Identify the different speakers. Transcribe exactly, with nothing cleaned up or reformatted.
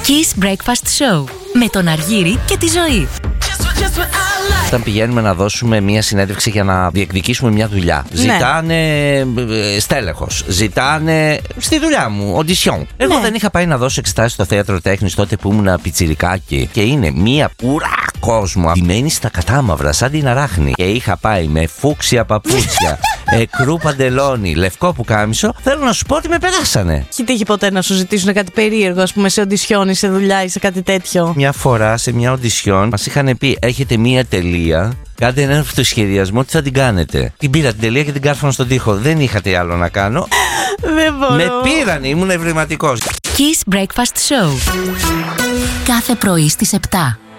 Speaker 1: Kiss Breakfast Show με τον Αργύρη και τη Ζωή.
Speaker 2: Όταν πηγαίνουμε να δώσουμε μια συνέντευξη για να διεκδικήσουμε μια δουλειά, ναι. Ζητάνε ε, στέλεχος, ζητάνε στη δουλειά μου οντισιόν. Εγώ ναι. δεν είχα πάει να δώσω εξετάσεις στο θέατρο τέχνης τότε που ήμουν πιτσιρικάκι και είναι μια πουρά κόσμο ντυμένη στα κατάμαυρα σαν την αράχνη. Και είχα πάει με φούξια παπούτσια, εκρού παντελόνι, λευκό πουκάμισο. Θέλω να σου πω ότι με περάσανε.
Speaker 3: Έχει τύχει ποτέ να σου ζητήσουν κάτι περίεργο, ας πούμε, σε οντισιόν ή σε δουλειά ή σε κάτι τέτοιο?
Speaker 2: Μια φορά σε μια οντισιόν μας είχαν πει: έχετε μια τελεία, κάντε έναν αυτοσχεδιασμό, τι θα την κάνετε. Την πήρα την τελεία και την κάρφωνα στον τοίχο. Δεν είχατε άλλο να κάνω.
Speaker 3: Δεν μπορώ.
Speaker 2: Με πήρανε, ήμουν ευρηματικός.
Speaker 1: Kiss Breakfast Show. Κάθε πρωί στις επτά.